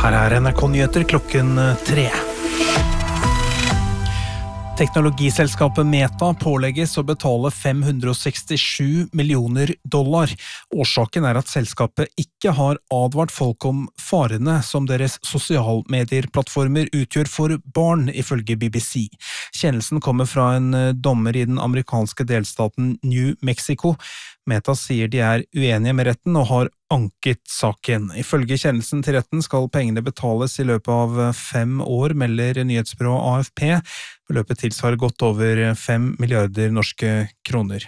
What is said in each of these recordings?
Her NRK-nyheter klokken 3. Teknologiselskapet Meta pålegges å betale $567 millioner. Årsaken at selskapet ikke har advart folk om farene som deres sosialmedierplattformer utgjør for barn, ifølge BBC. Kjennelsen kommer fra en dommer i den amerikanske delstaten New Mexico. Meta sier de uenige med retten og har anket saken. Ifølge kjennelsen til retten skal pengene betales i løpet av 5 år, melder nyhetsbyrået AFP. Beløpet tilsvarer godt over 5 milliarder norske kroner.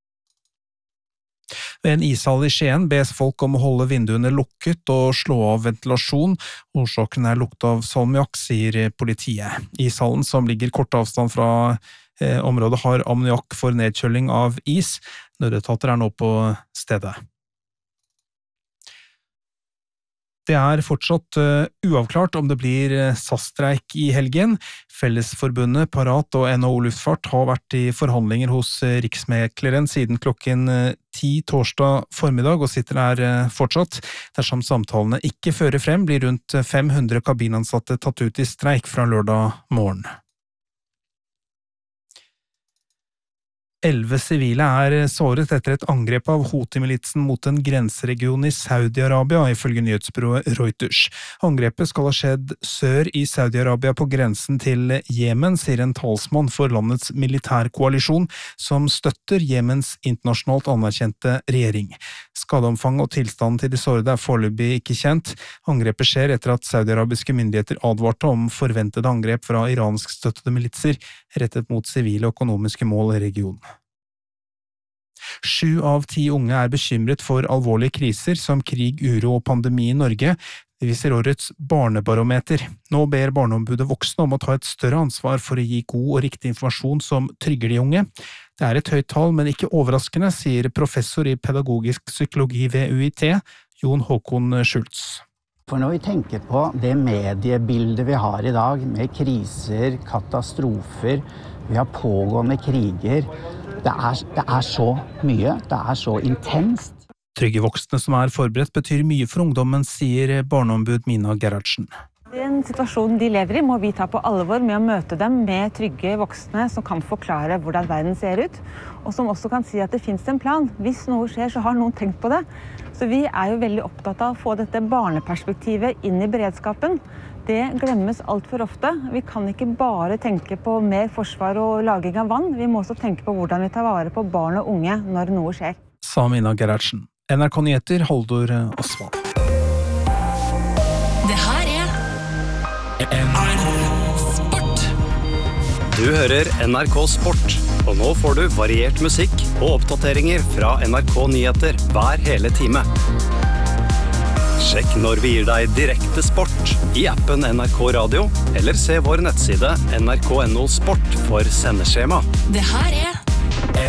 Ved en ishall i Skien bes folk om å holde vinduene lukket og slå av ventilasjon. Årsaken lukt av salmiakk, sier politiet. Ishallen, som ligger kort avstand fra området, har ammoniakk for nedkjøling av is. Nødetater nå på stedet. Det fortsatt uavklart om det blir SAS-streik i helgen. Fellesforbundet, Parat og NHO Luftfart har vært i forhandlinger hos Riksmekleren siden klokken 10 torsdag formiddag og sitter der fortsatt. Dersom samtalene ikke fører frem, blir rundt 500 kabinansatte tatt ut i streik fra lørdag morgen. 11 sivile såret etter et angrep av Houthi-militsen mot en grenseregion i Saudi-Arabia, ifølge nyhetsbyrået Reuters. Angrepet skal ha skjedd sør i Saudi-Arabia på grensen til Jemen, sier en talsmann for landets militærkoalisjon, som støtter Jemens internasjonalt anerkjente regjering. Skadeomfang og tilstanden til de sårede foreløpig ikke kjent. Angrepet skjer etter at saudiarabiske myndigheter advarte om forventede angrep fra iransk-støttede militser rettet mot sivile og økonomiske mål i regionen. 7 av 10 unge bekymret for alvorlige kriser som krig, uro og pandemi i Norge. Det viser årets barnebarometer. Nå ber barneombudet voksne om å ta et større ansvar for å gi god og riktig informasjon som trygger de unge. Det et høyt tall, men ikke overraskende, sier professor i pedagogisk psykologi ved UiT, Jon Håkon Schultz. For når vi tenker på det mediebildet vi har i dag, med kriser, katastrofer, vi har pågående kriger, det så mye, det så intenst. Trygge voksne som forberedt betyr mye for ungdommen, sier barneombud Mina Gerhardsen. Den situasjonen de lever i må vi ta på alvor med å møte dem med trygge voksne som kan forklare hvordan verden ser ut, og som også kan si at det finnes en plan. Hvis noe skjer, så har noen tenkt på det. Så vi jo veldig opptatt av å få dette barneperspektivet inn i beredskapen. Det glemmes alt for ofte. Vi kan ikke bare tenke på mer forsvar og lagring av vann. Vi må også tenke på hvordan vi tar vare på barn og unge når noe skjer. Sa Mina Gerhardsen. NRK-nyheter, Haldor Osvald. Det her NRK Sport. Du hører NRK Sport, og nå får du variert musikk og oppdateringer fra NRK Nyheter hver hele time. Sjekk når vi gir deg direkte sport i appen NRK Radio, eller se vår nettside nrk.no sport for sendeskjema. Det her